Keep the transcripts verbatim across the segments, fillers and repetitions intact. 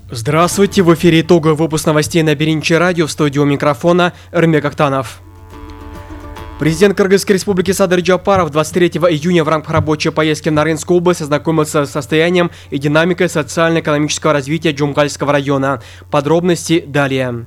Здравствуйте, в эфире итоговый выпуск новостей на Беринче радио, в студии у микрофона Эрмек Актанов. Президент Кыргызской республики Садыр Джапаров двадцать третьего июня в рамках рабочей поездки в Нарынскую область ознакомился с состоянием и динамикой социально-экономического развития Джумгальского района. Подробности далее.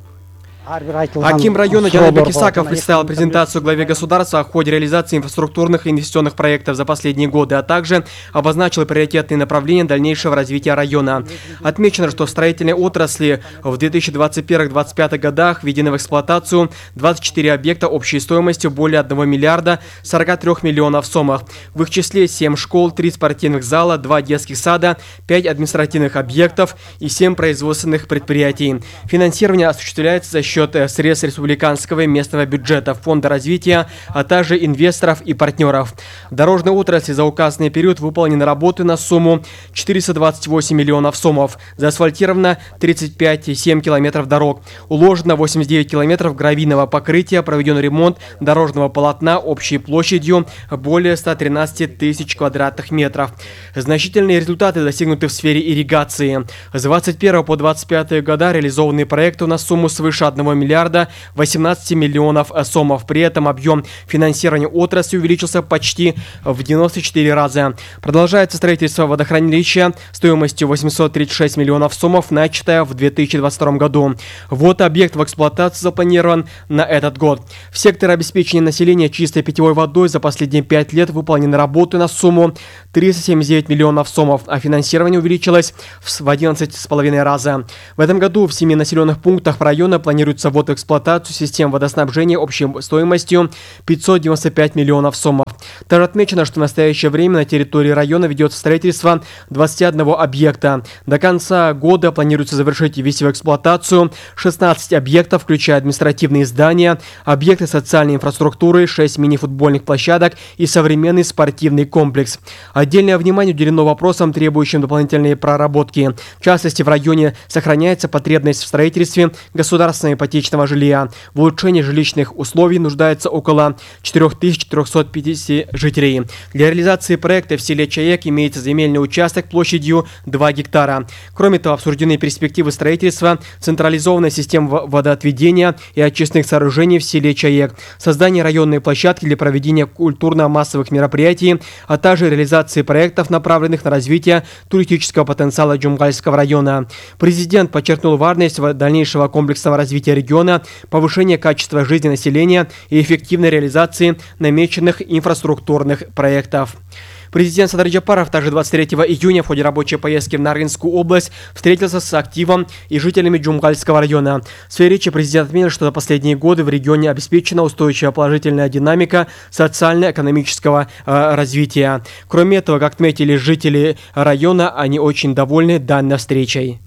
Аким района Жанайбек Исаков представил презентацию главе государства о ходе реализации инфраструктурных и инвестиционных проектов за последние годы, а также обозначил приоритетные направления дальнейшего развития района. Отмечено, что в строительной отрасли в две тысячи двадцать первом — две тысячи двадцать пятом годах введены в эксплуатацию двадцать четыре объекта общей стоимостью более одного миллиарда сорока трёх миллионов сомов. В их числе семь школ, три спортивных зала, два детских сада, пять административных объектов и семь производственных предприятий. Финансирование осуществляется за счет средств республиканского и местного бюджета, фонда развития, а также инвесторов и партнеров. В дорожной отрасли за указанный период выполнены работы на сумму четыреста двадцать восемь миллионов сомов. Заасфальтировано тридцать пять целых семь десятых километров дорог. Уложено восемьдесят девять километров гравийного покрытия, проведен ремонт дорожного полотна общей площадью более ста тринадцати тысяч квадратных метров. Значительные результаты достигнуты в сфере ирригации. С двадцать первого по двадцать пятый года реализованы проекты на сумму свыше одного миллиарда восемнадцати миллионов сомов. При этом объем финансирования отрасли увеличился почти в девяносто четыре раза. Продолжается строительство водохранилища стоимостью восемьсот тридцать шесть миллионов сомов, начатое в две тысячи двадцать втором году. Вот объект в эксплуатацию запланирован на этот год. В секторе обеспечения населения чистой питьевой водой за последние пять лет выполнены работы на сумму триста семьдесят девять миллионов сомов, а финансирование увеличилось в одиннадцать с половиной раза. В этом году в семи населенных пунктах района планируется ввод в эксплуатацию систем водоснабжения общей стоимостью пятьсот девяносто пять миллионов сомов. Также отмечено, что в настоящее время на территории района ведется строительство двадцати одного объекта. До конца года планируется завершить и ввести в эксплуатацию шестнадцать объектов, включая административные здания, объекты социальной инфраструктуры, шесть мини-футбольных площадок и современный спортивный комплекс. Отдельное внимание уделено вопросам, требующим дополнительной проработки. В частности, в районе сохраняется потребность в строительстве государственного ипотечного жилья. В улучшении жилищных условий нуждается около четырёх тысяч трёхсот пятидесяти жителей. Для реализации проекта в селе Чаек имеется земельный участок площадью два гектара. Кроме того, обсуждены перспективы строительства централизованной системы водоотведения и очистных сооружений в селе Чаек, создание районной площадки для проведения культурно-массовых мероприятий, а также реализации проектов, направленных на развитие туристического потенциала Джумгальского района. Президент подчеркнул важность дальнейшего комплексного развития региона, повышения качества жизни населения и эффективной реализации намеченных инфраструктурных проектов. Президент Садыр Джапаров также двадцать третьего июня в ходе рабочей поездки в Нарынскую область встретился с активом и жителями Джумгальского района. В своей речи президент отметил, что за последние годы в регионе обеспечена устойчивая положительная динамика социально-экономического э, развития. Кроме этого, как отметили жители района, они очень довольны данной встречей.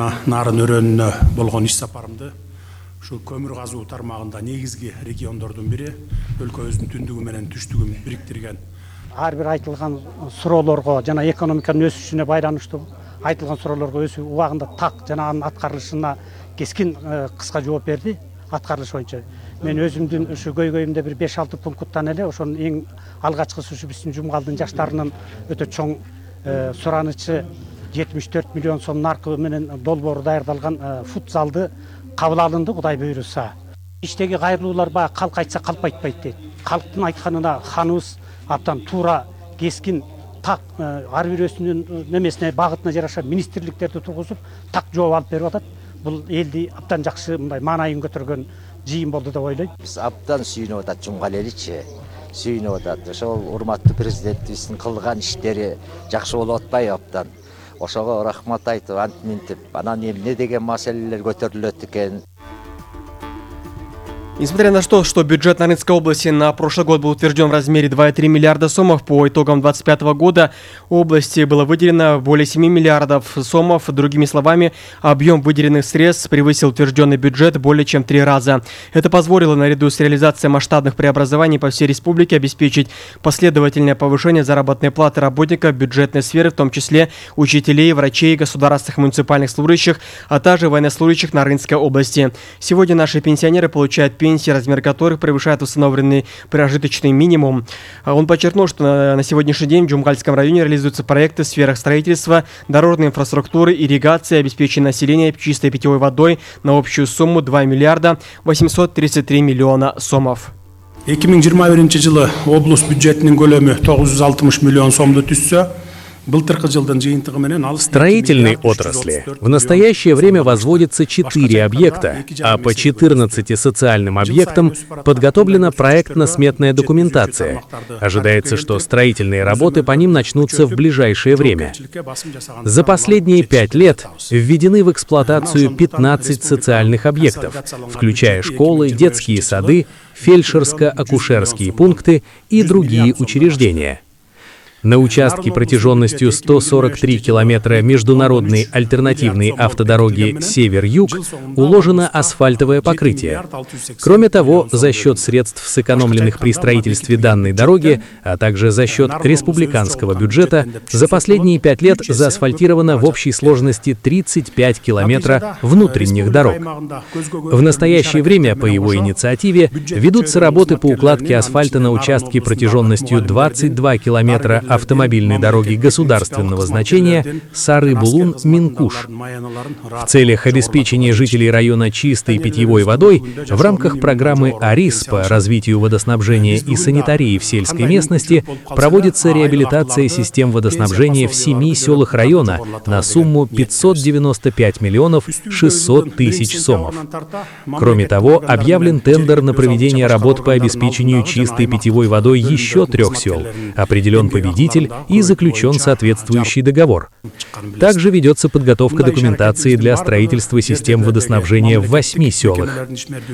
Şu kömür gazуу тармагында негизги региондордун бири өлкөбүздүн түндүгү менен түштүгүн бириктирген. Ар бир айтылган суроолорго жана экономиканын өсүшүнө байланыштуу айтылган суроолорго өсүү убагында так жана анын аткарылышына кескин кыска жооп берди. Аткарылыш боюнча мен өзүмдүн ушу көйгөйүмдө бир беш алты пункттан эле ошонун эң алгачкысы ушу биздин Жумгалдын жаштарынын өтө чоң суранычы жетимиш төрт миллион сом наркы менен долбоору даярдалган футзалды кабыл алынды, Кудай буйруса. Иштеги кайрылуулар баягы калк айтса калп айтпайт дейт. Калктын айтканына ханыбыз абдан туура, кескин, так ар бирөөсүнүн немесине багытына жараша министрликтерди тургузуп, так жооп алып берип атат. Бул элди абдан жакшы мындай маанайын көтөргөн жыйын болду деп ойлойм. Биз абдан сүйүнүп атат Жумгал эличи. Сүйүнүп атат. Ошол урматтуу президентибиздин кылган иштери жакшы болуп атпайбы абдан. Ошого рахмат айтып, ант минтип, анан эмне деген маселелер көтөрүлөт экен. Несмотря на то, что бюджет Нарынской области на прошлый год был утвержден в размере два и три миллиарда сомов, по итогам двадцать пятого года области было выделено более семи миллиардов сомов. Другими словами, объем выделенных средств превысил утвержденный бюджет более чем в три раза. Это позволило наряду с реализацией масштабных преобразований по всей республике обеспечить последовательное повышение заработной платы работников бюджетной сферы, в том числе учителей, врачей, государственных и муниципальных служащих, а также военнослужащих Нарынской области. Сегодня наши пенсионеры получают пенсию пенсий, размер которых превышает установленный прожиточный минимум. Он подчеркнул, что на сегодняшний день в Джумгальском районе реализуются проекты в сферах строительства, дорожной инфраструктуры, ирригации, обеспечения населения чистой питьевой водой на общую сумму два миллиарда восемьсот тридцать три миллиона сомов. эки миң жыйырма биринчи жылы облус бюджетинин көлөмү тогуз жүз алтымыш миллион сомду түзсө, в строительной отрасли в настоящее время возводится четыре объекта, а по четырнадцати социальным объектам подготовлена проектно-сметная документация. Ожидается, что строительные работы по ним начнутся в ближайшее время. За последние пять лет введены в эксплуатацию пятнадцать социальных объектов, включая школы, детские сады, фельдшерско-акушерские пункты и другие учреждения. На участке протяженностью сто сорок три километра международной альтернативной автодороги Север-Юг уложено асфальтовое покрытие. Кроме того, за счет средств, сэкономленных при строительстве данной дороги, а также за счет республиканского бюджета, за последние пять лет заасфальтировано в общей сложности тридцать пять километров внутренних дорог. В настоящее время по его инициативе ведутся работы по укладке асфальта на участке протяженностью двадцать два километра автомобильной дороги государственного значения Сары-Булун-Минкуш. В целях обеспечения жителей района чистой питьевой водой в рамках программы АРИС по развитию водоснабжения и санитарии в сельской местности проводится реабилитация систем водоснабжения в семи селах района на сумму пятьсот девяносто пять миллионов шестьсот тысяч сомов. Кроме того, объявлен тендер на проведение работ по обеспечению чистой питьевой водой еще трех сел, определен победитель и заключен соответствующий договор. Также ведется подготовка документации для строительства систем водоснабжения в восьми селах.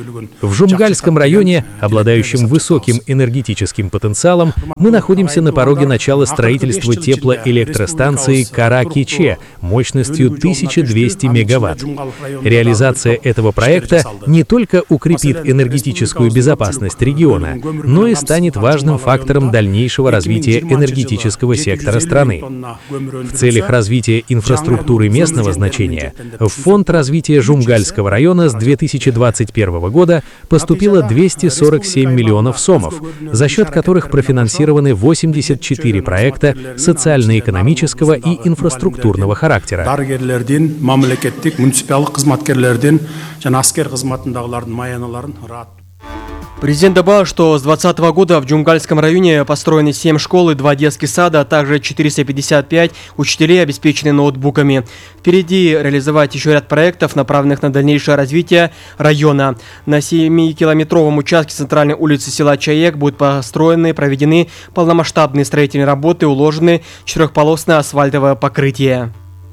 В Жумгальском районе, обладающем высоким энергетическим потенциалом, мы находимся на пороге начала строительства теплоэлектростанции Кара-Кече мощностью тысяча двести мегаватт. Реализация этого проекта не только укрепит энергетическую безопасность региона, но и станет важным фактором дальнейшего развития энергетического сектора страны. В целях развития инфраструктуры местного значения в Фонд развития Жумгальского района с две тысячи двадцать первого года поступило двести сорок семь миллионов сомов, за счет которых профинансированы восемьдесят четыре проекта социально-экономического и инфраструктурного характера. Президент добавил, что с две тысячи двадцатого года в Джумгальском районе построены семь школ и два детских сада, а также четыреста пятьдесят пять учителей обеспечены ноутбуками. Впереди реализовать еще ряд проектов, направленных на дальнейшее развитие района. На семикилометровом участке центральной улицы села Чаек будут построены и проведены полномасштабные строительные работы, уложены четырехполосное асфальтовое покрытие.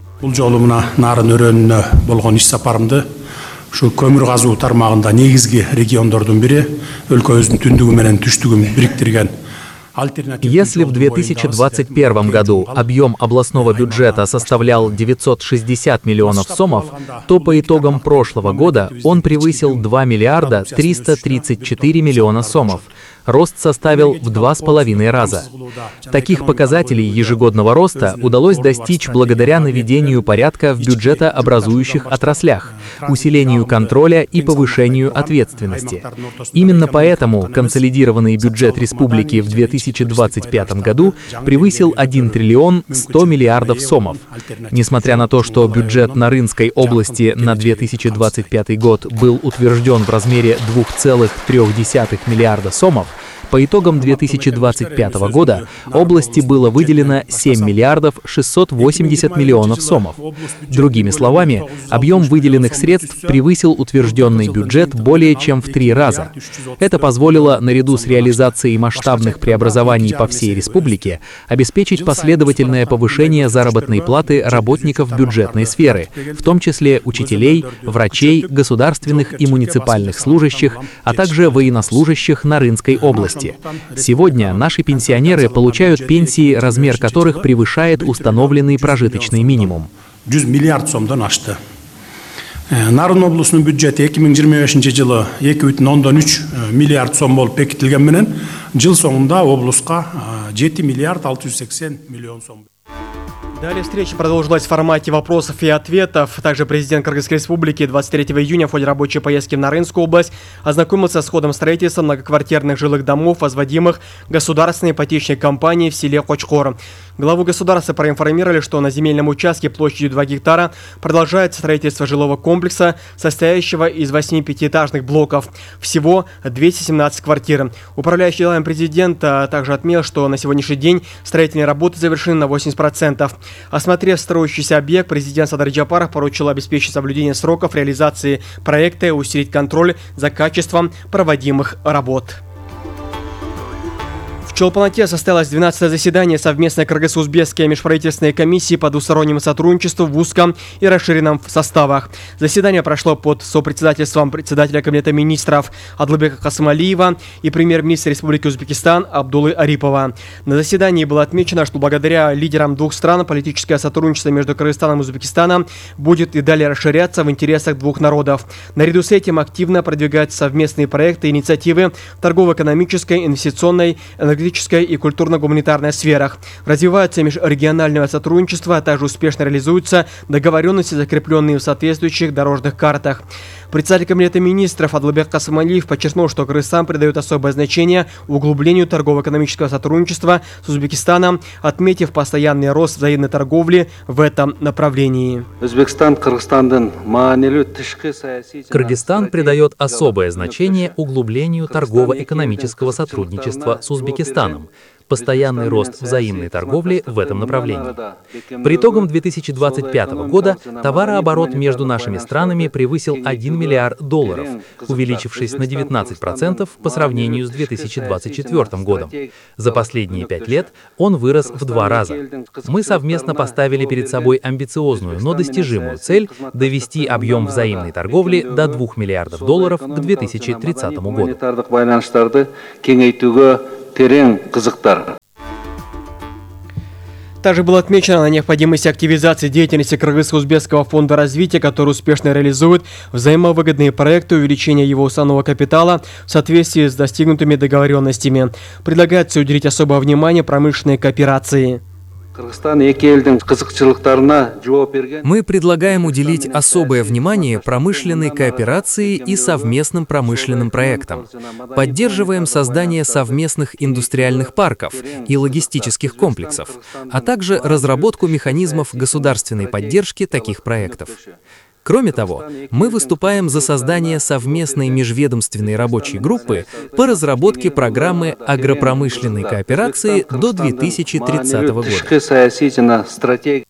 Шу көмүр казуу тармагында негизги региондордун бири өлкөбүздүн түндүгү менен түштүгүн бириктирген. Если в две тысячи двадцать первом году объем областного бюджета составлял девятьсот шестьдесят миллионов сомов, то по итогам прошлого года он превысил два миллиарда триста тридцать четыре миллиона сомов. Рост составил в два с половиной раза. Таких показателей ежегодного роста удалось достичь благодаря наведению порядка в бюджетообразующих отраслях, усилению контроля и повышению ответственности. Именно поэтому консолидированный бюджет республики в две тысячи двадцать пятом году превысил один триллион сто миллиардов сомов. Несмотря на то, что бюджет Нарынской области на две тысячи двадцать пятый год был утвержден в размере двух целых трёх десятых миллиарда сомов, по итогам две тысячи двадцать пятого года области было выделено семь миллиардов шестьсот восемьдесят миллионов сомов. Другими словами, объем выделенных средств превысил утвержденный бюджет более чем в три раза. Это позволило, наряду с реализацией масштабных преобразований по всей республике, обеспечить последовательное повышение заработной платы работников бюджетной сферы, в том числе учителей, врачей, государственных и муниципальных служащих, а также военнослужащих Нарынской области. Сегодня наши пенсионеры получают пенсии, размер которых превышает установленный прожиточный минимум. жүз миллиард сомдон ашты. Нарын облусунун бюджети эки миң жыйырма бешинчи жылы эки бүтүн ондон үч миллиард сом болуп бекитилген менен жыл соңунда облуска жети миллиард алты жүз сексен миллион сом. Далее встреча продолжилась в формате вопросов и ответов. Также президент Кыргызской республики двадцать третьего июня в ходе рабочей поездки в Нарынскую область ознакомился с ходом строительства многоквартирных жилых домов, возводимых государственной ипотечной компанией в селе Кочкор. Главу государства проинформировали, что на земельном участке площадью два гектара продолжается строительство жилого комплекса, состоящего из восьми пятиэтажных блоков. Всего двести семнадцать квартир. Управляющий делами президента также отметил, что на сегодняшний день строительные работы завершены на восемьдесят процентов. Осмотрев строящийся объект, президент Садыр Джапаров поручил обеспечить соблюдение сроков реализации проекта и усилить контроль за качеством проводимых работ. В Чолпан-Ате состоялось двенадцатое заседание совместной кыргызско-узбекской межправительственной комиссии по двустороннему сотрудничеству в узком и расширенном составах. Заседание прошло под сопредседательством председателя Кабинета министров Адлыбека Касымалиева и премьер-министра Республики Узбекистан Абдуллы Арипова. На заседании было отмечено, что благодаря лидерам двух стран политическое сотрудничество между Кыргызстаном и Узбекистаном будет и далее расширяться в интересах двух народов. Наряду с этим активно продвигать совместные проекты и инициативы в торгово-экономической, инвестиционной, энергетической и культурно-гуманитарной сферах. Развивается межрегиональное сотрудничество, а также успешно реализуются договоренности, закрепленные в соответствующих дорожных картах. Председатель Кабинета министров Адлыбек Касымалиев подчеркнул, что Кыргызстан придает особое значение углублению торгово-экономического сотрудничества с Узбекистаном, отметив постоянный рост взаимной торговли в этом направлении. Кыргызстан придает особое значение углублению торгово-экономического сотрудничества с Узбекистаном, постоянный рост взаимной торговли в этом направлении. По итогам две тысячи двадцать пятого года товарооборот между нашими странами превысил один миллиард долларов, увеличившись на девятнадцать процентов по сравнению с две тысячи двадцать четвёртым годом. За последние пять лет он вырос в два раза. Мы совместно поставили перед собой амбициозную, но достижимую цель довести объем взаимной торговли до двух миллиардов долларов к две тысячи тридцатому году. Также было отмечено на необходимости активизации деятельности Кыргызско-Узбекского фонда развития, который успешно реализует взаимовыгодные проекты увеличения его уставного капитала в соответствии с достигнутыми договоренностями. Предлагается уделить особое внимание промышленной кооперации. Мы предлагаем уделить особое внимание промышленной кооперации и совместным промышленным проектам. Поддерживаем создание совместных индустриальных парков и логистических комплексов, а также разработку механизмов государственной поддержки таких проектов. Кроме того, мы выступаем за создание совместной межведомственной рабочей группы по разработке программы агропромышленной кооперации до две тысячи тридцатого года.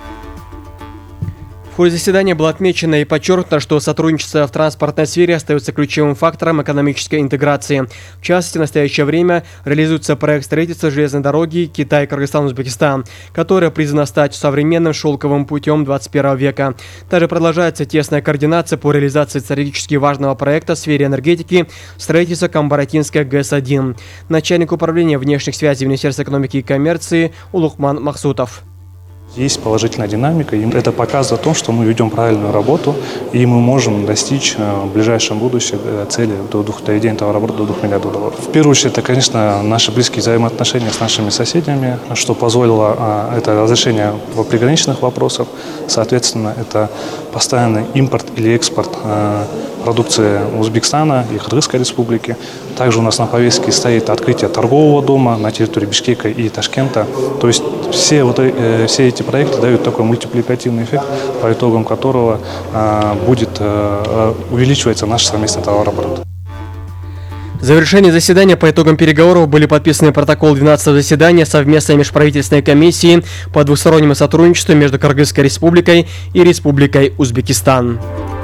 В ходе заседания было отмечено и подчеркнуто, что сотрудничество в транспортной сфере остается ключевым фактором экономической интеграции. В частности, в настоящее время реализуется проект строительства железной дороги Китай-Кыргызстан-Узбекистан, которая призвана стать современным шелковым путем двадцать первого века. Также продолжается тесная координация по реализации стратегически важного проекта в сфере энергетики строительства Камбаратинской ГЭС один. Начальник управления внешних связей Министерства экономики и коммерции Улукман Махсутов. Есть положительная динамика, и это показывает о том, что мы ведем правильную работу, и мы можем достичь в ближайшем будущем цели до доведения товарооборота до двух миллиардов долларов. В первую очередь, это, конечно, наши близкие взаимоотношения с нашими соседями, что позволило это разрешение приграничных вопросов. Соответственно, это постоянный импорт или экспорт продукции Узбекистана и Кыргызской республики. Также у нас на повестке стоит открытие торгового дома на территории Бишкека и Ташкента. То есть все, вот, все эти проекты дают такой мультипликативный эффект, по итогам которого а, будет а, увеличиваться наш совместный товарооборот. В завершении заседания по итогам переговоров были подписаны протокол двенадцатого заседания совместной межправительственной комиссии по двустороннему сотрудничеству между Кыргызской республикой и Республикой Узбекистан.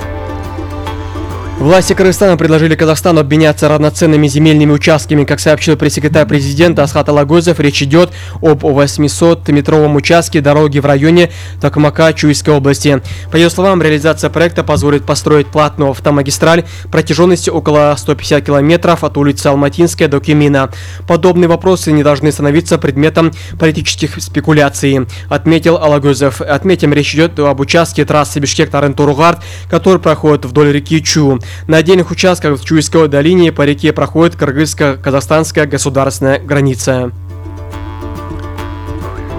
Власти Кыргызстана предложили Казахстану обменяться равноценными земельными участками. Как сообщил пресс-секретарь президента Асхат Алагозов, речь идет об восьмисотметровом участке дороги в районе Токмака Чуйской области. По ее словам, реализация проекта позволит построить платную автомагистраль протяженностью около ста пятидесяти километров от улицы Алматинская до Кемина. Подобные вопросы не должны становиться предметом политических спекуляций, отметил Алагозов. Отметим, речь идет об участке трассы Бишкек-Тарын-Туругард, который проходит вдоль реки Чу. На отдельных участках в Чуйской долине по реке проходит кыргызско-казахстанская государственная граница.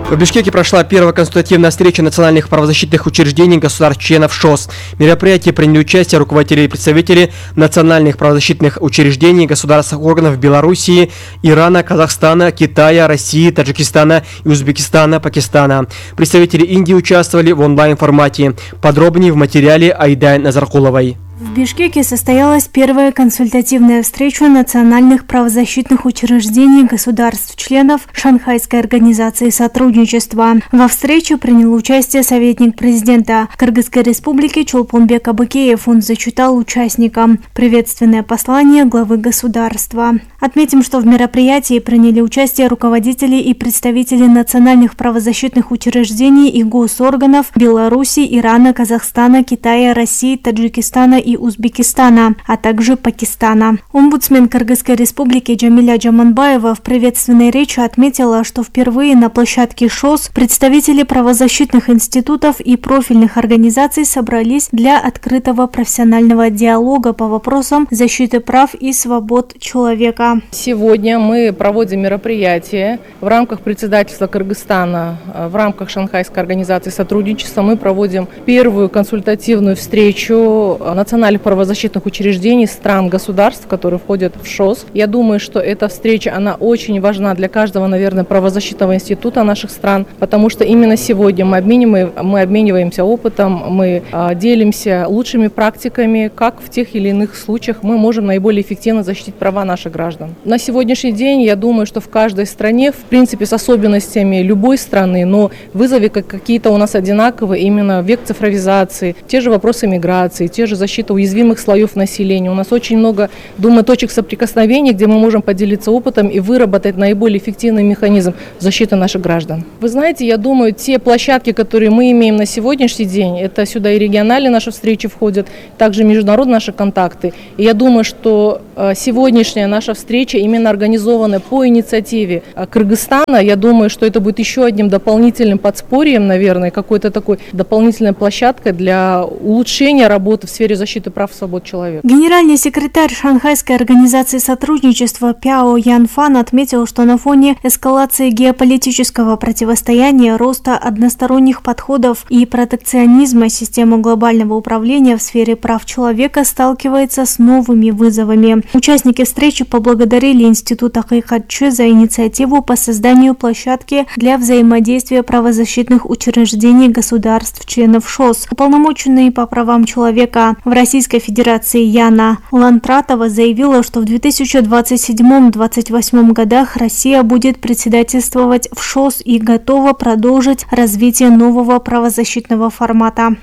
В Бишкеке прошла первая консультативная встреча национальных правозащитных учреждений государств-членов ШОС. В мероприятии приняли участие руководители и представители национальных правозащитных учреждений государственных органов Белоруссии, Ирана, Казахстана, Китая, России, Таджикистана и Узбекистана, Пакистана. Представители Индии участвовали в онлайн-формате. Подробнее в материале Айдай Назаркуловой. В Бишкеке состоялась первая консультативная встреча национальных правозащитных учреждений государств-членов Шанхайской организации сотрудничества. Во встрече принял участие советник президента Кыргызской республики Чолпонбек Абыкеев. Он зачитал участникам приветственное послание главы государства. Отметим, что в мероприятии приняли участие руководители и представители национальных правозащитных учреждений и госорганов Беларуси, Ирана, Казахстана, Китая, России, Таджикистана и Узбекистана, а также Пакистана. Омбудсмен Кыргызской республики Джамиля Джаманбаева в приветственной речи отметила, что впервые на площадке ШОС представители правозащитных институтов и профильных организаций собрались для открытого профессионального диалога по вопросам защиты прав и свобод человека. Сегодня мы проводим мероприятие в рамках председательства Кыргызстана, в рамках Шанхайской организации сотрудничества. Мы проводим первую консультативную встречу национальных правозащитных учреждений стран, государств, которые входят в ШОС. Я думаю, что эта встреча, она очень важна для каждого, наверное, правозащитного института наших стран, потому что именно сегодня мы обмениваем, мы обмениваемся опытом, мы а, делимся лучшими практиками, как в тех или иных случаях мы можем наиболее эффективно защитить права наших граждан. На сегодняшний день, я думаю, что в каждой стране, в принципе, с особенностями любой страны, но вызовы какие-то у нас одинаковые, именно век цифровизации, те же вопросы миграции, те же защиты уязвимых слоев населения. У нас очень много, думаю, точек соприкосновения, где мы можем поделиться опытом и выработать наиболее эффективный механизм защиты наших граждан. Вы знаете, я думаю, те площадки, которые мы имеем на сегодняшний день, это сюда и региональные наши встречи входят, также международные наши контакты. И я думаю, что сегодняшняя наша встреча именно организована по инициативе Кыргызстана. Я думаю, что это будет еще одним дополнительным подспорьем, наверное, какой-то такой дополнительной площадкой для улучшения работы в сфере защиты прав и свобод человека. Генеральный секретарь Шанхайской организации сотрудничества Пяо Янфан отметил, что на фоне эскалации геополитического противостояния, роста односторонних подходов и протекционизма система глобального управления в сфере прав человека сталкивается с новыми вызовами. Участники встречи поблагодарили Институт Акыйкатчы за инициативу по созданию площадки для взаимодействия правозащитных учреждений государств-членов ШОС. Уполномоченный по правам человека в Российской Федерации Яна Лантратова заявила, что в две тысячи двадцать седьмом — две тысячи двадцать восьмом годах Россия будет председательствовать в ШОС и готова продолжить развитие нового правозащитного формата.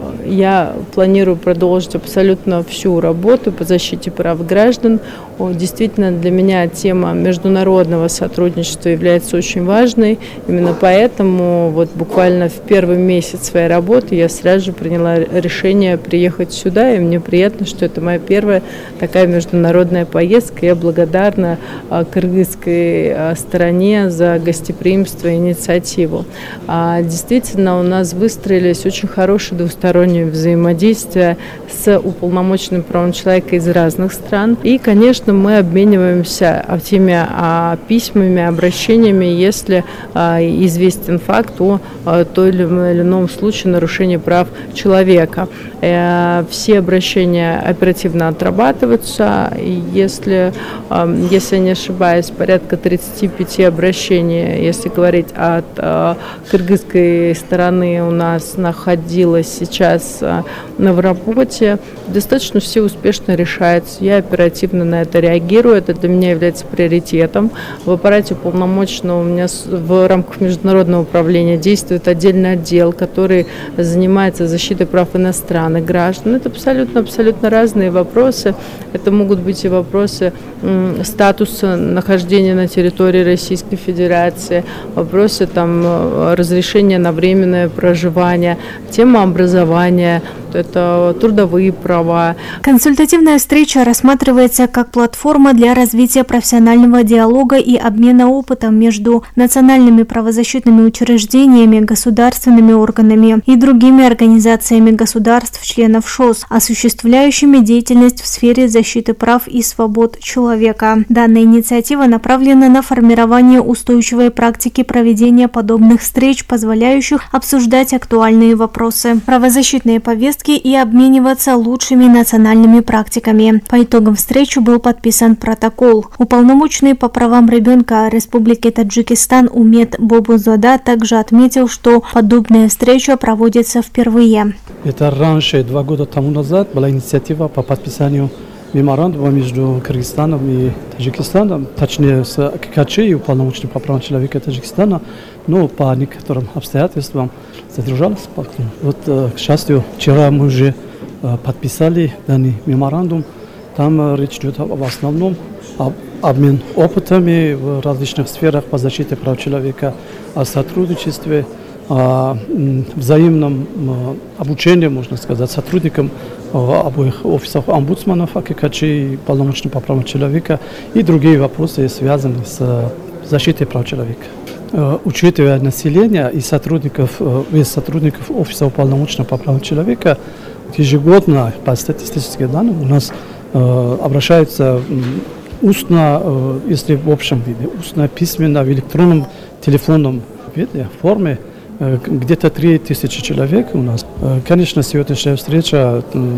Я планирую продолжить абсолютно всю работу по защите прав граждан. Действительно, для меня тема международного сотрудничества является очень важной. Именно поэтому вот буквально в первый месяц своей работы я сразу же приняла решение приехать сюда. И мне приятно, что это моя первая такая международная поездка. Я благодарна кыргызской стороне за гостеприимство и инициативу. Действительно, у нас выстроились очень хорошие двусторонние взаимодействия с уполномоченным правом человека из разных стран. И, конечно, мы обмениваемся теми а, письмами, обращениями, если а, известен факт о а, той или ином случае нарушения прав человека. Э, все обращения оперативно отрабатываются. Если, э, если я не ошибаюсь, порядка тридцати пяти обращений, если говорить от э, кыргызской стороны, у нас находилось сейчас э, в работе. Достаточно все успешно решается. Я оперативно на это реагирую. Это для меня является приоритетом. В аппарате уполномоченного у меня в рамках международного управления действует отдельный отдел, который занимается защитой прав иностранных граждан. Это абсолютно-абсолютно разные вопросы. Это могут быть и вопросы м, статуса нахождения на территории Российской Федерации, вопросы там, разрешения на временное проживание, тема образования, это трудовые права. Консультативная встреча рассматривается как платформа для развития профессионального диалога и обмена опытом между национальными правозащитными учреждениями, государственными органами и другими организациями государств-членов ШОС, осуществляющими деятельность в сфере защиты прав и свобод человека. Данная инициатива направлена на формирование устойчивой практики проведения подобных встреч, позволяющих обсуждать актуальные вопросы, правозащитные повестки и обмениваться лучшими национальными практиками. По итогам встречи был подписан протокол. Уполномоченный по правам ребенка Республики Таджикистан Умет Бобузода также отметил, что подобная встреча проводится впервые. Это раньше, два года тому назад, была инициатива по подписанию меморандума между Кыргызстаном и Таджикистаном, точнее с ККЧ и уполномоченным по правам человека Таджикистана, но по некоторым обстоятельствам задержалась. Вот, к счастью, вчера мы уже подписали данный меморандум. Там речь идет в основном об обмен опытами в различных сферах по защите прав человека, о сотрудничестве, о взаимном обучении, можно сказать, сотрудникам обоих офисов омбудсманов АККЧ и полномочным по правам человека и другие вопросы, связанные с защитой прав человека. Учитывая население и сотрудников, и сотрудников офиса уполномоченного по правам человека, ежегодно по статистическим данным у нас э, обращаются устно, э, если в общем виде, устно, письменно, в электронном, телефонном виде, форме, э, где-то три тысячи человек у нас. Э, конечно, сегодняшняя встреча э,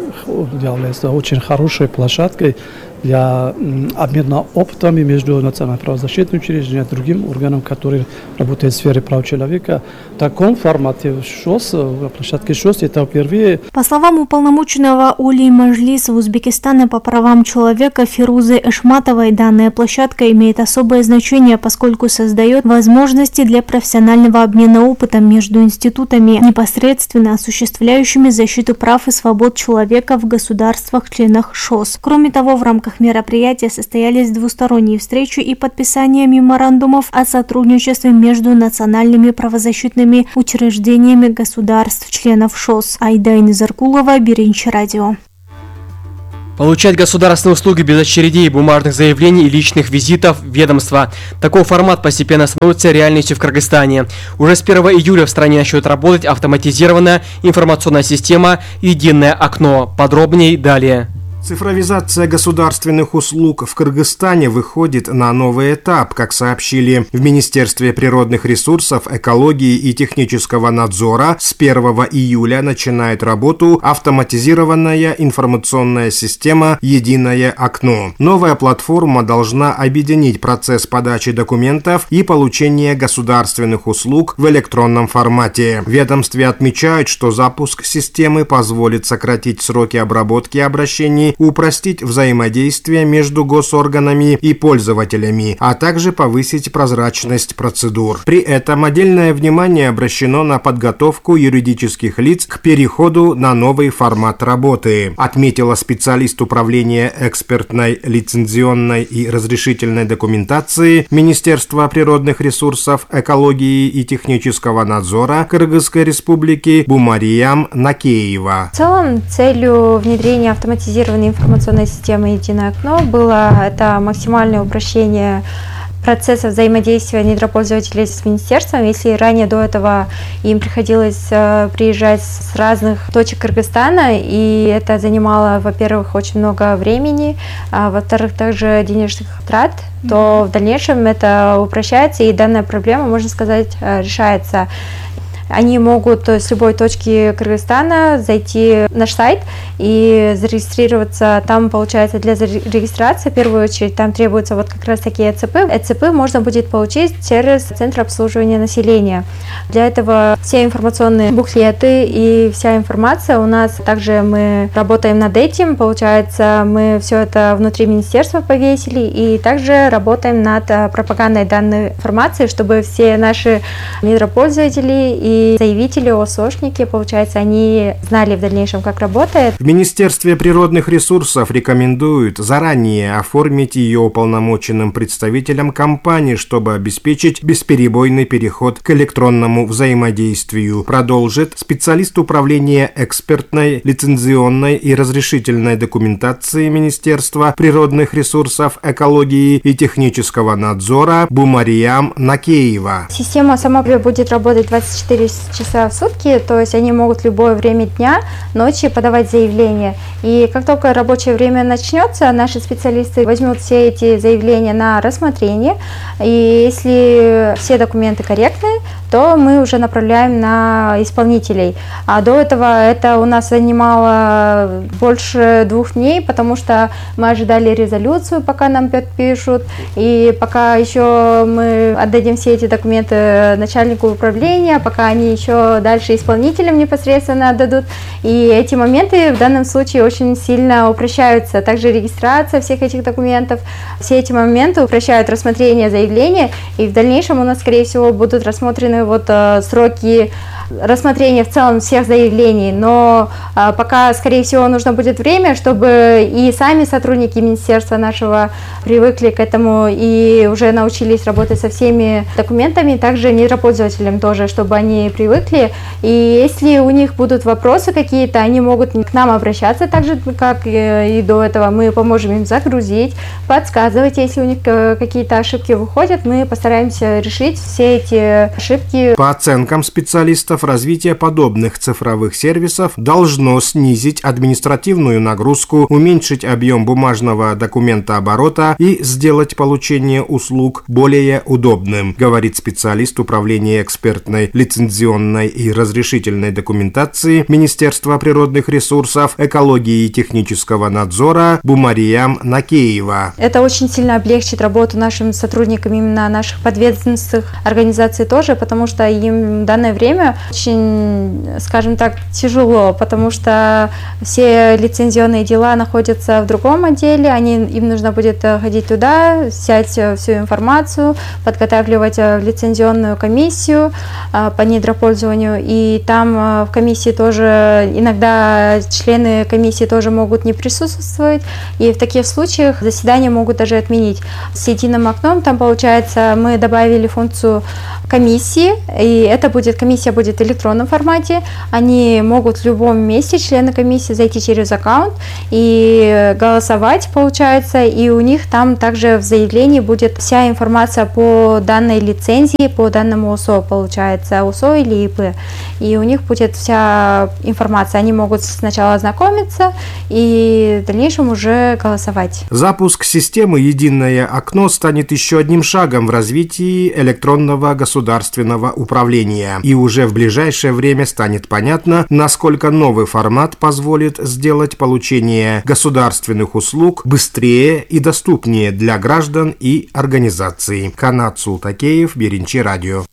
является очень хорошей площадкой для обмена опытами между национальным правозащитным учреждением и другим органам, которые работают в сфере прав человека. В таком формате ШОС, площадке ШОС, это впервые. По словам уполномоченного Ули Маджлиса Узбекистана по правам человека Фирузы Эшматовой, данная площадка имеет особое значение, поскольку создает возможности для профессионального обмена опытом между институтами, непосредственно осуществляющими защиту прав и свобод человека в государствах-членах ШОС. Кроме того, в рамках мероприятия состоялись двусторонние встречи и подписание меморандумов о сотрудничестве между национальными правозащитными учреждениями государств-членов ШОС. Айда Заркулова, Биринчи радио. Получать государственные услуги без очередей, бумажных заявлений и личных визитов в ведомства. Такой формат постепенно становится реальностью в Кыргызстане. Уже с первого июля в стране начнет работать автоматизированная информационная система «Единое окно». Подробнее далее. Цифровизация государственных услуг в Кыргызстане выходит на новый этап, как сообщили в Министерстве природных ресурсов, экологии и технического надзора. С первого июля начинает работу автоматизированная информационная система «Единое окно». Новая платформа должна объединить процесс подачи документов и получения государственных услуг в электронном формате. В ведомстве отмечают, что запуск системы позволит сократить сроки обработки обращений, упростить взаимодействие между госорганами и пользователями, а также повысить прозрачность процедур. При этом отдельное внимание обращено на подготовку юридических лиц к переходу на новый формат работы, отметила специалист управления экспертной, лицензионной и разрешительной документации Министерства природных ресурсов, экологии и технического надзора Кыргызской Республики Бумариям Накеева. В целом, целью внедрения автоматизированной информационной системы «Единое окно» было это максимальное упрощение процесса взаимодействия недропользователей с министерством. Если ранее до этого им приходилось э, приезжать с разных точек Кыргызстана, и это занимало, во-первых, очень много времени, а во-вторых, также денежных трат, то в дальнейшем это упрощается, и данная проблема, можно сказать, решается. Они могут с любой точки Кыргызстана зайти на наш сайт и зарегистрироваться. Там, получается, для регистрации, в первую очередь, там требуются вот как раз такие ЭЦП. ЭЦП можно будет получить через Центр обслуживания населения. Для этого все информационные буклеты и вся информация у нас, также мы работаем над этим. Получается, мы все это внутри министерства повесили и также работаем над пропагандой данной информации, чтобы все наши недропользователи и и заявители, ОСОшники, получается, они знали в дальнейшем, как работает. В Министерстве природных ресурсов рекомендуют заранее оформить ее уполномоченным представителям компании, чтобы обеспечить бесперебойный переход к электронному взаимодействию. Продолжит специалист управления экспертной, лицензионной и разрешительной документации Министерства природных ресурсов, экологии и технического надзора Бумариям Накеева. Система сама будет работать двадцать четыре часа в сутки, то есть они могут в любое время дня, ночи подавать заявления. И как только рабочее время начнется, наши специалисты возьмут все эти заявления на рассмотрение. И если все документы корректны, то мы уже направляем на исполнителей. А до этого это у нас занимало больше двух дней, потому что мы ожидали резолюцию, пока нам подпишут, и пока еще мы отдадим все эти документы начальнику управления, пока они еще дальше исполнителям непосредственно отдадут. И эти моменты в данном случае очень сильно упрощаются. Также регистрация всех этих документов. Все эти моменты упрощают рассмотрение заявления, и в дальнейшем у нас, скорее всего, будут рассмотрены вот э, сроки рассмотрения в целом всех заявлений, но а, пока, скорее всего, нужно будет время, чтобы и сами сотрудники министерства нашего привыкли к этому и уже научились работать со всеми документами, также недропользователям тоже, чтобы они привыкли. И если у них будут вопросы какие-то, они могут к нам обращаться, так же, как и до этого. Мы поможем им загрузить, подсказывать, если у них какие-то ошибки выходят, мы постараемся решить все эти ошибки. По оценкам специалистов, развитие подобных цифровых сервисов должно снизить административную нагрузку, уменьшить объем бумажного документооборота и сделать получение услуг более удобным, говорит специалист управления экспертной, лицензионной и разрешительной документации Министерства природных ресурсов, экологии и технического надзора Бумариям Накеева. Это очень сильно облегчит работу нашим сотрудникам именно наших подведомственных организаций тоже, потому что им в данное время очень, скажем так, тяжело, потому что все лицензионные дела находятся в другом отделе, они, им нужно будет ходить туда, взять всю информацию, подготавливать лицензионную комиссию по недропользованию, и там в комиссии тоже иногда члены комиссии тоже могут не присутствовать, и в таких случаях заседания могут даже отменить. С единым окном там, получается, мы добавили функцию комиссии, и это будет, комиссия будет в электронном формате, они могут в любом месте, члены комиссии, зайти через аккаунт и голосовать, получается, и у них там также в заявлении будет вся информация по данной лицензии, по данному ОСО, получается, ОСО или ИП, и у них будет вся информация, они могут сначала ознакомиться и в дальнейшем уже голосовать. Запуск системы «Единое окно» станет еще одним шагом в развитии электронного государственного управления, и уже в ближайшее время станет понятно, насколько новый формат позволит сделать получение государственных услуг быстрее и доступнее для граждан и организаций. Канат Султакеев, Беринчи радио.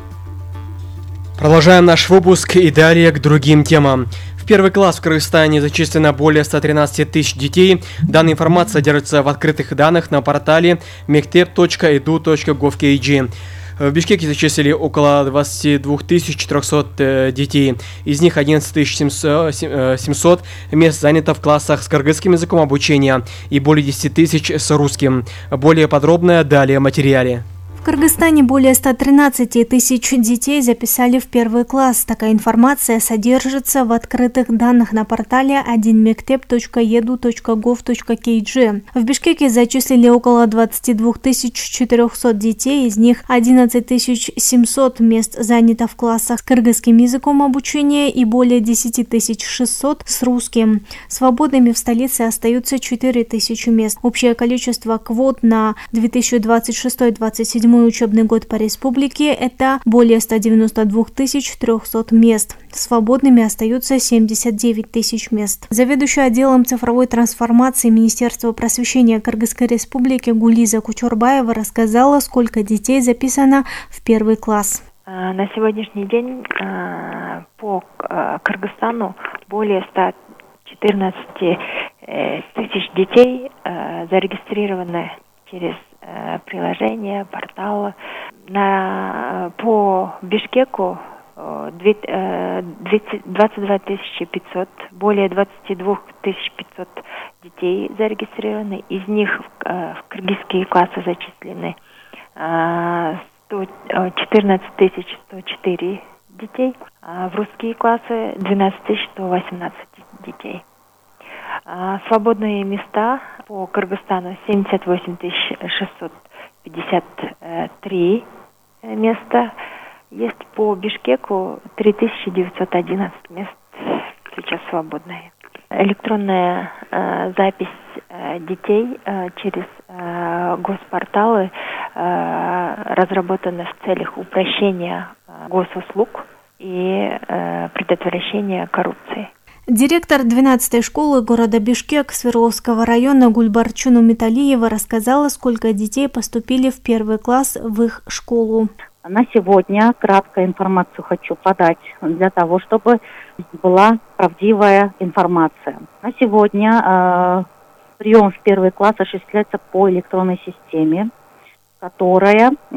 Продолжаем наш выпуск и далее к другим темам. В первый класс в Кыргызстане зачислено более ста тринадцати тысяч детей. Данная информация содержится в открытых данных на портале мектеп точка эду точка гов точка кей. В Бишкеке зачислили около двадцати двух тысяч четырёхсот детей. Из них одиннадцать тысяч семьсот мест занято в классах с кыргызским языком обучения и более десяти тысяч с русским. Более подробно далее в материале. В Кыргызстане более ста тринадцати тысяч детей записали в первый класс. Такая информация содержится в открытых данных на портале один мектеп точка эду точка гов точка кей. В Бишкеке зачислили около двадцати двух тысяч четырёхсот детей, из них одиннадцать тысяч семьсот мест занято в классах с кыргызским языком обучения и более десяти тысяч шестисот с русским. Свободными в столице остаются четыре тысячи мест. Общее количество квот на две тысячи двадцать шестой — две тысячи двадцать седьмой учебный год по республике – это более ста девяноста двух тысяч трёхсот мест. Свободными остаются семьдесят девять тысяч мест. Заведующая отделом цифровой трансформации Министерства просвещения Кыргызской республики Гулиза Кучурбаева рассказала, сколько детей записано в первый класс. На сегодняшний день по Кыргызстану более ста четырнадцати тысяч детей зарегистрированы через приложение, портал. На, по Бишкеку двадцать два тысячи пятьсот, более двадцать два тысяч пятьсот детей зарегистрированы, из них в кыргызские классы зачислены четырнадцать тысяч сто четыре детей, а в русские классы двенадцать тысяч сто восемнадцать детей. Свободные места по Кыргызстану семьдесят восемь тысяч шестьсот пятьдесят три места. Есть по Бишкеку три тысячи девятьсот одиннадцать мест сейчас свободные. Электронная э, запись э, детей э, через э, госпорталы э, разработана в целях упрощения э, госуслуг и э, предотвращения коррупции. Директор двенадцатой школы города Бишкек Свердловского района Гульбарчуну Металиева рассказала, сколько детей поступили в первый класс в их школу. На сегодня краткую информацию хочу подать для того, чтобы была правдивая информация. На сегодня э, прием в первый класс осуществляется по электронной системе, которая, э,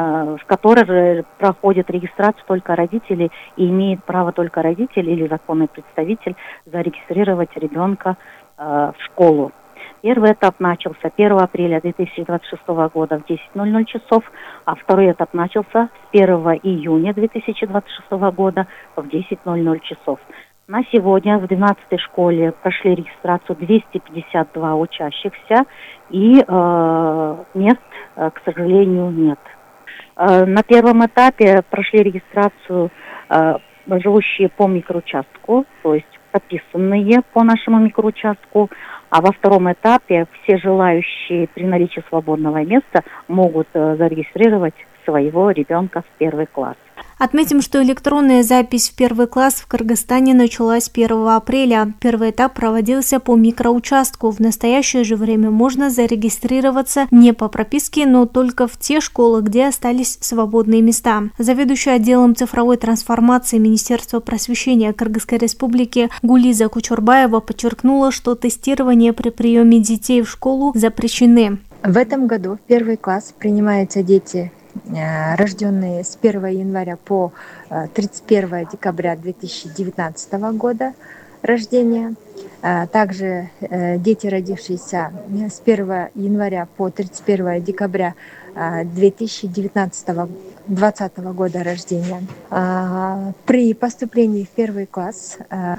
в которой проходит регистрацию только родителей и имеет право только родитель или законный представитель зарегистрировать ребенка э, в школу. Первый этап начался первого апреля две тысячи двадцать шестого года в десять ноль ноль часов, а второй этап начался с первого июня две тысячи двадцать шестого года в десять ноль ноль часов. На сегодня в двенадцатой школе прошли регистрацию двести пятьдесят два учащихся, и э, мест, э, к сожалению, нет. Э, на первом этапе прошли регистрацию э, живущие по микроучастку, то есть прописанные по нашему микроучастку, а во втором этапе все желающие при наличии свободного места могут э, зарегистрировать своего ребенка в первый класс. Отметим, что электронная запись в первый класс в Кыргызстане началась первого апреля. Первый этап проводился по микроучастку. В настоящее же время можно зарегистрироваться не по прописке, но только в те школы, где остались свободные места. Заведующий отделом цифровой трансформации Министерства просвещения Кыргызской Республики Гулиза Кучурбаева подчеркнула, что тестирование при приеме детей в школу запрещены. В этом году в первый класс принимаются дети, рожденные с первого января по тридцать первого декабря две тысячи девятнадцатого года рождения. Также дети, родившиеся с первого января по тридцать первого декабря две тысячи девятнадцатого двадцатого года рождения. При поступлении в первый класс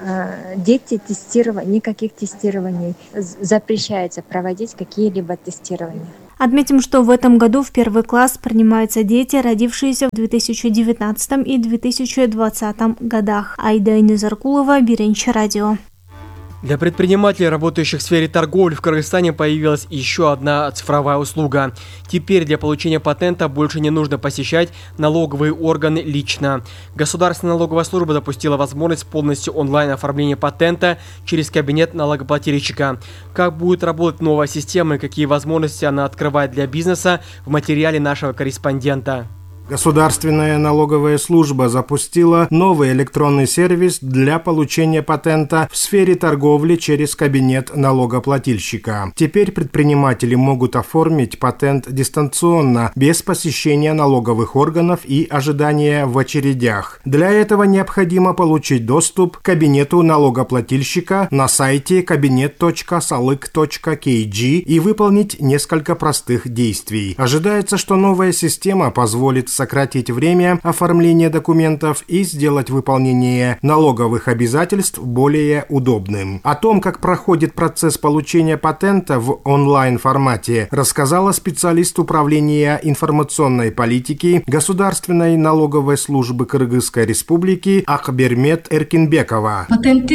дети тестирования, никаких тестирований запрещается проводить какие-либо тестирования. Отметим, что в этом году в первый класс принимаются дети, родившиеся в две тысячи девятнадцатом и две тысячи двадцатом годах. Айда Инезаркулова, Биринчи радио. Для предпринимателей, работающих в сфере торговли, в Кыргызстане появилась еще одна цифровая услуга. Теперь для получения патента больше не нужно посещать налоговые органы лично. Государственная налоговая служба допустила возможность полностью онлайн оформления патента через кабинет налогоплательщика. Как будет работать новая система и какие возможности она открывает для бизнеса, в материале нашего корреспондента. Государственная налоговая служба запустила новый электронный сервис для получения патента в сфере торговли через кабинет налогоплательщика. Теперь предприниматели могут оформить патент дистанционно, без посещения налоговых органов и ожидания в очередях. Для этого необходимо получить доступ к кабинету налогоплательщика на сайте кабинет точка салык точка кей джи и выполнить несколько простых действий. Ожидается, что новая система позволит сократить время оформления документов и сделать выполнение налоговых обязательств более удобным. О том, как проходит процесс получения патента в онлайн-формате, рассказала специалист управления информационной политики Государственной налоговой службы Кыргызской Республики Акбермет Эркинбекова.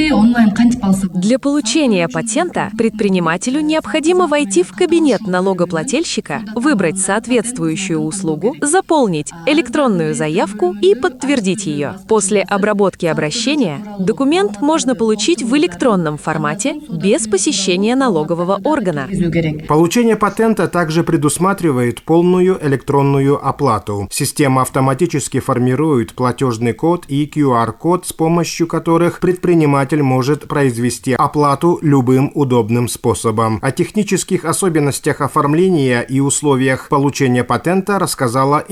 Для получения патента предпринимателю необходимо войти в кабинет налогоплательщика, выбрать соответствующую услугу, заполнить электронную заявку и подтвердить ее. После обработки обращения документ можно получить в электронном формате без посещения налогового органа. Получение патента также предусматривает полную электронную оплату. Система автоматически формирует платежный код и ку ар-код, с помощью которых предприниматель может произвести оплату любым удобным способом. О технических особенностях оформления и условиях получения патента рассказала инспектор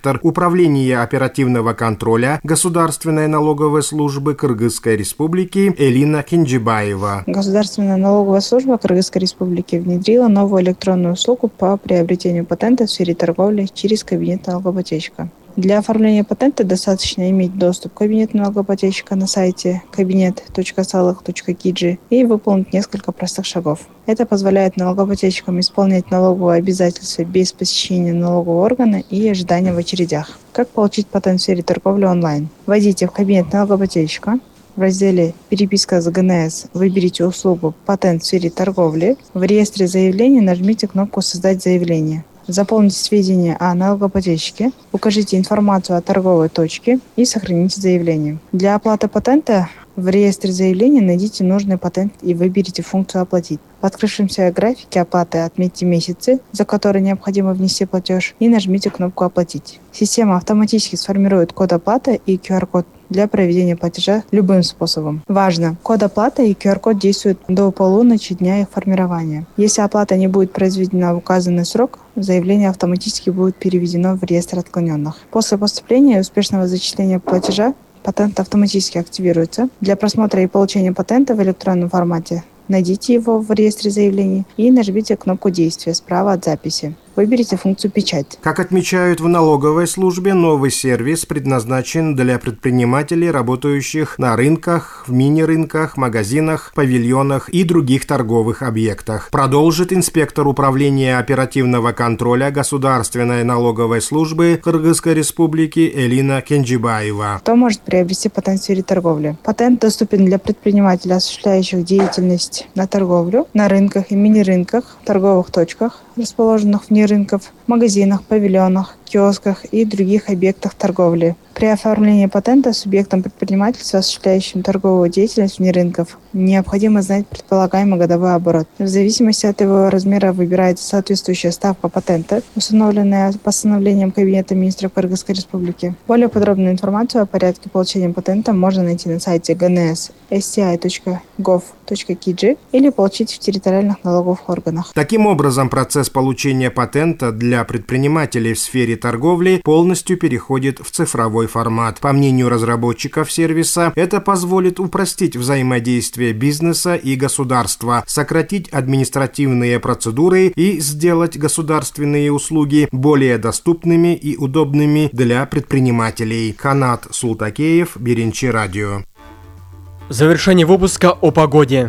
директор Управления оперативного контроля Государственной налоговой службы Кыргызской Республики Элина Кенджибаева. Государственная налоговая служба Кыргызской Республики внедрила новую электронную услугу по приобретению патента в сфере торговли через кабинет налогоплательщика. Для оформления патента достаточно иметь доступ к кабинету налогоплательщика на сайте кабинет точка салых точка киджи и выполнить несколько простых шагов. Это позволяет налогоплательщикам исполнять налоговые обязательства без посещения налогового органа и ожидания в очередях. Как получить патент в сфере торговли онлайн? Войдите в кабинет налогоплательщика. В разделе «Переписка с ГНС» выберите услугу «Патент в сфере торговли». В реестре заявлений нажмите кнопку «Создать заявление». Заполните сведения о налогоплательщике, укажите информацию о торговой точке и сохраните заявление. Для оплаты патента в реестре заявлений найдите нужный патент и выберите функцию «Оплатить». В открывшемся графике оплаты отметьте месяцы, за которые необходимо внести платеж, и нажмите кнопку «Оплатить». Система автоматически сформирует код оплаты и ку ар-код для проведения платежа любым способом. Важно! Код оплаты и ку ар-код действуют до полуночи дня их формирования. Если оплата не будет произведена в указанный срок, заявление автоматически будет переведено в реестр отклоненных. После поступления и успешного зачисления платежа патент автоматически активируется. Для просмотра и получения патента в электронном формате найдите его в реестре заявлений и нажмите кнопку действия справа от записи. Выберите функцию «Печать». Как отмечают в налоговой службе, новый сервис предназначен для предпринимателей, работающих на рынках, в мини-рынках, магазинах, павильонах и других торговых объектах. Продолжит инспектор Управления оперативного контроля Государственной налоговой службы Кыргызской Республики Элина Кенджибаева. Кто может приобрести патент в сфере торговли? Патент доступен для предпринимателей, осуществляющих деятельность на торговлю, на рынках и мини-рынках, торговых точках, расположенных вне рынков, магазинах, павильонах, киосках и других объектах торговли. При оформлении патента субъектам предпринимательства, осуществляющим торговую деятельность вне рынков, необходимо знать предполагаемый годовой оборот. В зависимости от его размера выбирается соответствующая ставка патента, установленная постановлением Кабинета министров Кыргызской Республики. Более подробную информацию о порядке получения патента можно найти на сайте гэ эн эс эс ти ай точка гов точка киджи или получить в территориальных налоговых органах. Таким образом, процесс получения патента для предпринимателей в сфере торговли полностью переходит в цифровой формат. По мнению разработчиков сервиса, это позволит упростить взаимодействие бизнеса и государства, сократить административные процедуры и сделать государственные услуги более доступными и удобными для предпринимателей. Канат Султакеев, Беренчи радио. Завершение выпуска о погоде.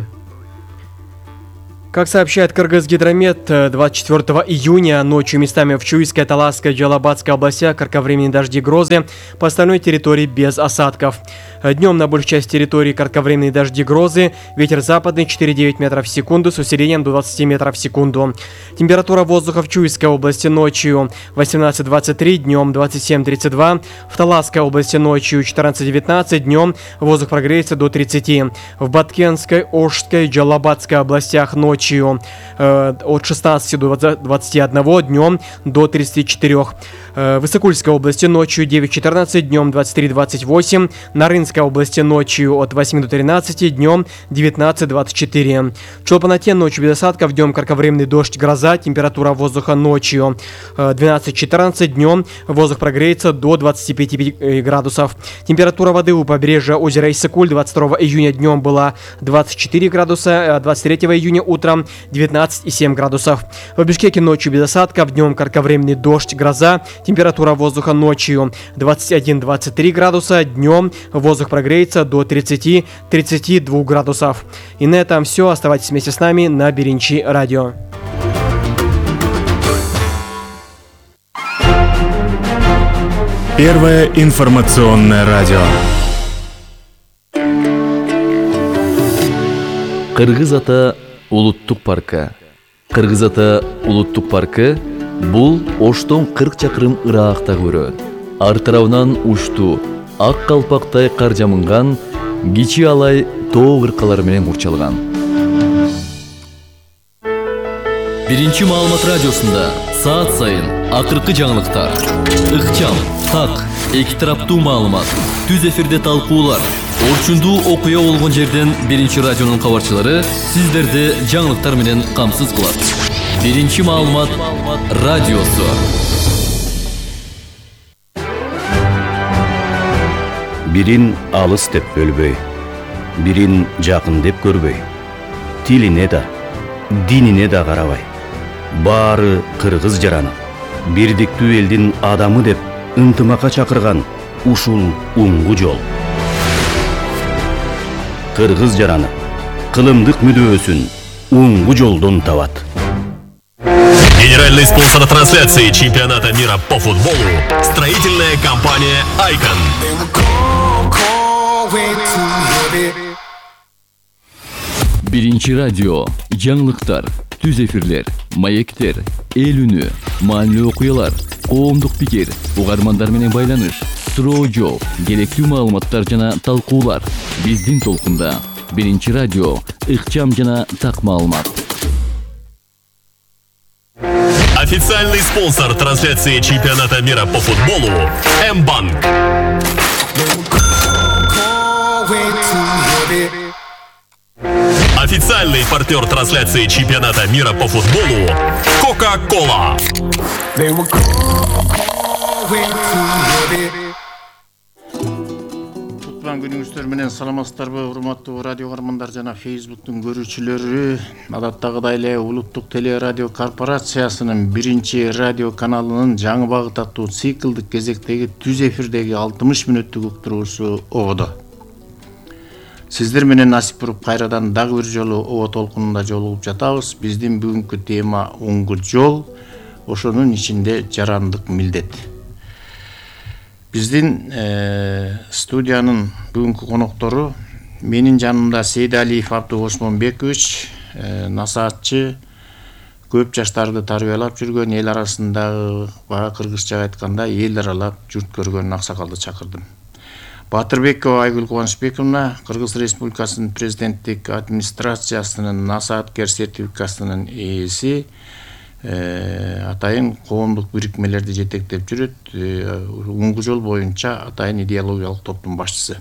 Как сообщает Кыргызгидромет, двадцать четвёртого июня ночью местами в Чуйской, Таласской, Джалабадской областях кратковременные дожди, грозы, по остальной территории без осадков. Днем на большей части территории кратковременные дожди, грозы, ветер западный четыре и девять метров в секунду с усилением до двадцати метров в секунду. Температура воздуха в Чуйской области ночью восемнадцать двадцать три, днем двадцать семь тридцать два, в Таласской области ночью четырнадцать девятнадцать, днем воздух прогреется до тридцати. В Баткенской, Ошской, Джалабадской областях ночью э, от шестнадцати до двадцати одного, днем до тридцати четырёх. Э, в Исыкульской области ночью девять четырнадцать, днем двадцать три двадцать восемь. На Рынской области ночью от восьми до тринадцати, днем девятнадцать двадцать четыре. В Чолпанате ночью без осадков, днем кратковременный дождь, гроза, температура воздуха ночью э, двенадцать четырнадцать, днем воздух прогреется до двадцати пяти градусов. Температура воды у побережья озера Исыкуль двадцать второго июня днем была двадцать четыре градуса, а двадцать третьего июня утром девятнадцать и семь градусов. В Бишкеке ночью без осадков, днем кратковременный дождь, гроза, температура воздуха ночью двадцать один двадцать три градуса, днем воздух прогреется до тридцати тридцати двух градусов. И на этом все. Оставайтесь вместе с нами на Беренчи радио. Первое информационное радио. Кыргыз ата улуттук паркы. Кыргыз ата улуттук паркы бул Оштон кырк чакырым ыракта көрөт. Ар тарабынан ушту, ак калпактай кар жамынган, кичи алай тоо кыркалары менен курчалган. Биринчи маалымат радиосунда саат сайын акыркы жаңылыктар, ыкчам, так, эки тараптуу маалымат, түз эфирде талкуулар, орчундуу окуя болгон жерден Биринчи радионун кабарчылары сиздерди жаңылыктар менен камсыз кылат. Биринчи маалымат радиосу. Бирин алыс деп бөлбөй, бирин жакын деп көрбөй, тилине да, динине да карабай, баары кыргыз жараны, бирдиктүү элдин адамы деп ынтымакка чакырган ушул уңгу жол. Кыргыз жараны кылымдык мүдөөсүн уңгу жолдон табат. Генеральный спонсор трансляции чемпионата мира по футболу – строительная компания «Айкон». Биринчи радио, жаңылыктар, түз эфирлер, маектер, эл үнү, маанилүү окуялар, коомдук пикир, угармандар менен байланыш, суроо жооп, керектүү маалыматтар жана талкуулар. Биздин толкунда Биринчи радио, ыкчам жана так маалымат. Официальный спонсор трансляции чемпионата мира по футболу – М-банк. Официальный партнер трансляции чемпионата мира по футболу – Кока-Кола. Күнүңүздөр менен саламатсыздарбы, урматтуу радио кармандар жана Фейсбуктун көрүүчүлөрү. Адаттагыдай эле Улуттук телерадио корпорациясынын биринчи радио каналынын жаңы багыт аттуу циклдык кезектеги түз эфирдеги алтымыш мүнөттүк уктуруусу ободо. Сиздер менен насип буруп кайрадан дагы бир жолу обо толкунунда жолугуп жатабыз. Биздин бүгүнкү тема уңгу жол, ошонун ичинде жарандык милдет. Биздин э, студиянын бүгүнкү коноктору менин жанымда Сейдалиев Абдул Осмонбекович, э, насаатчы, көп жаштарды тарбиялап жүргөн, эл арасындагы бага кыргызча айтканда эл аралап журт көргөн аксакалды чакырдым. Батырбекова Айгүл Кубанычбековна, Кыргыз Республикасынын президенттик администрациясынын насааткер сертификатынын ээси, атайын коомдук бирикмелерди жетектеп жүрөт, уңгу жол боюнча атайын идеологиялык топтун башчысы.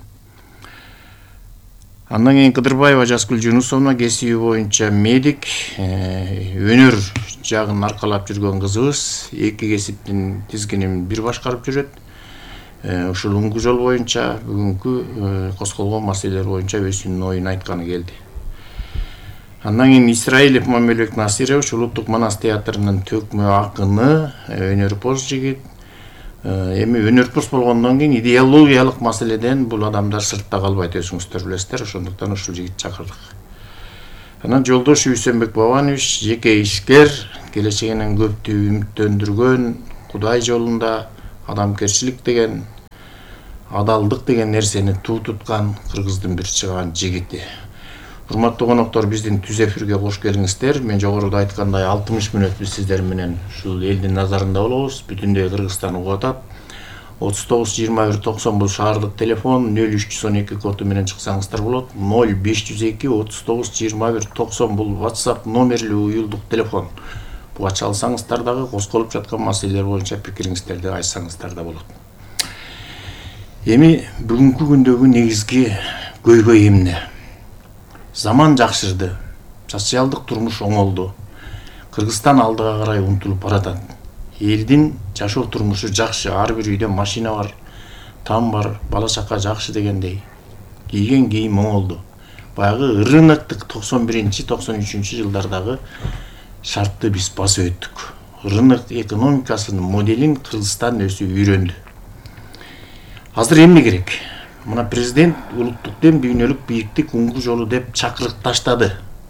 Андан кийин Кыдырбаева Жазгүл Жунусовна, кесиби боюнча медик, өнөр жагын аркалап жүргөн кызыбыз, эки кесиптин тизгинин бир башкарып жүрөт. Ушул уңгу жол боюнча бүгүнкү косколгон маселелер боюнча өзүнүн оюн айтканы келди. Андан кийин Исраилев Мамелбек Насирович, Улуттук Манас театрынын төкмө акыны, өнөрпоз жигит. Эми өнөрпоз болгондон кийин идеологиялык маселеден бул адамдар сыртта калбайт, өзүңүздөр билесиздер, ошондуктан ушул жигит чакырдык. Анан Жолдош Үйсөнбек Бабанович, жеке ишкер, келечегинен көптү үмүттөндүргөн, Кудай жолунда адамгерчилик деген, адалдык деген нерсени туу туткан кыргыздын бир чыган жигити. Урматтуу коноктор, биздин түз эфирге кош келиңиздер. Мен жогоруда айткандай алтымыш мүнөт биз сиздер менен ушул элдин назарында болобуз. Бүтүндөй Кыргызстан угуп атат. отуз тогуз жыйырма бир токсон бул шаардык телефон, нөл үч жүз он эки коду менен чыксаңыздар болот. нөл беш жүз эки отуз тогуз жыйырма бир токсон бул WhatsApp номерлүү уюлдук телефон. Буга чалсаңыздар дагы косколуп жаткан маселелер боюнча пикириңиздерди айтсаңыздар да болот. Эми бүгүнкү күндөгү негизги көйгөй эмне? Заман жакшырды, социалдык турмуш оңолду. Кыргызстан алдыга карай умтулуп баратат. Элдин жашоо турмушу жакшы, ар бир үйдө машина бар, там бар, бала чака жакшы дегендей. Кийген кийим оңолду. Баягы рыноктук токсон биринчи токсон үчүнчү жылдардагы шартты биз басып өттүк. Рынок экономикасынын моделин Кыргызстан өзү үйрөндү. Азыр эмне керек? Мына президент улуттук дем дүйнөлүк бийиктик уңгу жолу деп чакырык таштады.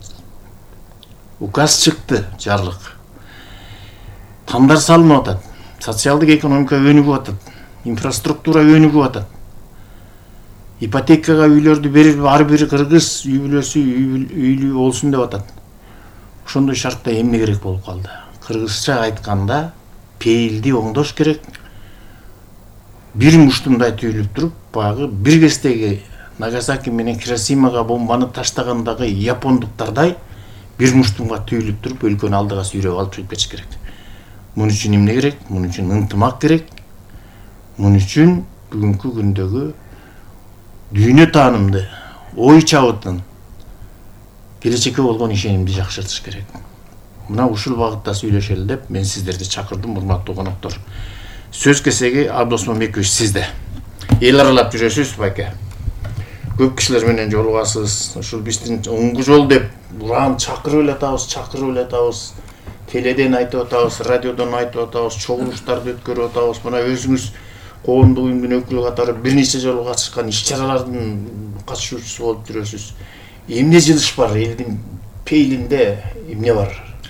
Указ чыкты, жарлык. Тамдар салынып атат. Социалдык экономика өнүгүп атат. Инфраструктура өнүгүп атат. Ипотекага үйлөрдү берип, ар бир кыргыз үй бүлөсү үйлүү болсун деп атат. Ошондой шартта эмне керек болуп калды? Кыргызча айтканда пейилди оңдош керек. Бир муштундай түйүлүп туруп, баягы бир кездеги Нагасаки менен Хиросимага бомбаны таштагандагы япондуктардай бир муштунга түйүлүп туруп, өлкөнү алдыга сүйрөп алып кетиш керек. Мун үчүн эмне керек? Мун үчүн ынтымак керек. Мун үчүн бүгүнкү күндөгү дүйнө таанымды, ой чабытын, келечекке болгон ишенимди жакшыртыш керек. Мына ушул багытта сүйлөшөлү деп мен сиздерди чакырдым, урматтуу коноктор. Сөз кесеги Абдул Осмонбекович сизде. эл аралап жүрөсүз байке. Көп кишилер менен жолугасыз. Ушул биздин оңгу жол деп уран чакырып эле атабыз, чакырып эле атабыз. Теледен айтып атабыз, радиодон айтып атабыз, чогулуштарды өткөрүп атабыз. Мына өзүңүз коомдук уюмдун өкүлү катары бир нече жолу катышкан иш-чаралардын катышуучусу болуп жүрөсүз. Эмне жылыш бар элдин пейлинде, эмне бар?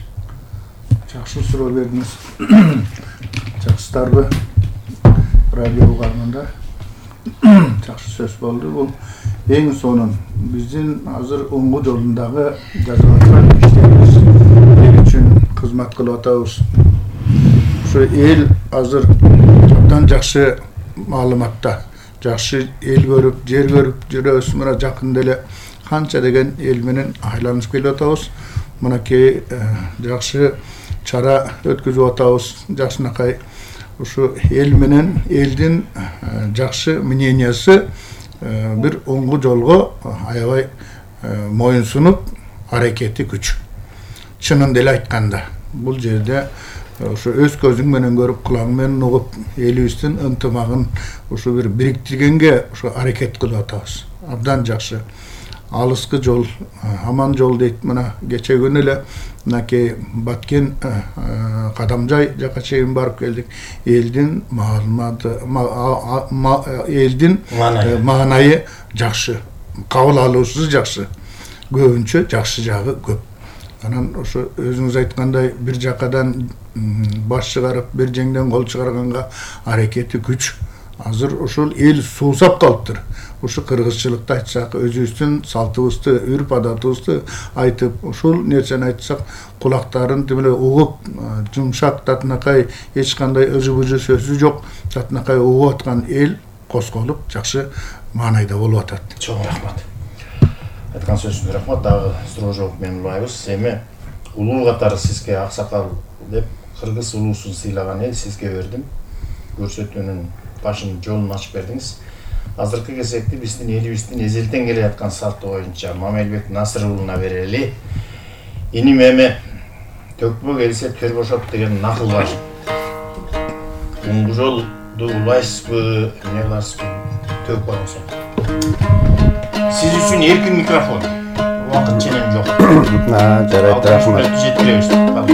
Жакшы суроо бердиңиз. Жакшытарбы? Радио угарманда жакшы сөз болду. Бул эң сонун биздин азыр оңгу жолундагы жазып аткан иштерибиз эл үчүн кызмат кылып атабыз. Ошо эл азыр абдан жакшы маалыматта, жакшы эл көрүп, жер көрүп жүрөбүз. Мына жакында эле канча деген эл менен айланышып келип атабыз. Мынакей жакшы чара өткөзүп атабыз. Жакшынакай ушу эл менен элдин жакшы мнениясы бир оңгу жолго аябай моюнсунуп аракети күч. Чынын эле айтканда, бул жерде ошо өз көзүң менен көрүп, кулагың менен угуп, элибиздин ынтымагын ошо бир бириктиргенге ошо аракет кылып атабыз. Абдан жакшы. Алыскы жол, аман жол дейт. Мына кече күнү эле мынакей Баткен Кадамжай жака чейин барып келдик. Элдин маалыматы, элдин маанайы жакшы, кабыл алуусу жакшы. Көбүнчө жакшы жагы көп. Анан ошо өзүңүз айткандай бир жакадан баш чыгарып, бир жеңден кол чыгарганга аракети күч. Азыр ошол эл суусап калыптыр. Ушу кыргызчылыкты айтсак, өзүбүздүн салтыбызды, үрп адатыбызды айтып, ушул нерсени айтсак, кулактарын тимеле угуп, жумшак татынакай эч кандай ыжы-быжы сөзү жок, татынакай угуп аткан эл косколуп, жакшы маанайда болуп атат. Чоң рахмат. Айткан сөзүңүзгө рахмат. Дагы суроо жооп менен улайбыз. Эми улуу катары сизге аксакал деп кыргыз улуусун сыйлаган эл сизге бердим. Көрсөтүүнүн башын жолун ачып бердиңиз. Азыркы кезекте биздин элибиздин эзелден келе жаткан салты боюнча Мамелбек Насыр уулуна берели. Иним эми төкпө келсе төр бошот деген накыл бар. Оңгу жолду улайсызбы, эмне кыласызбы? Төк бар болсо. Сиз үчүн эркин микрофон. Убакыт ченем жок. Жарайт, рахмат.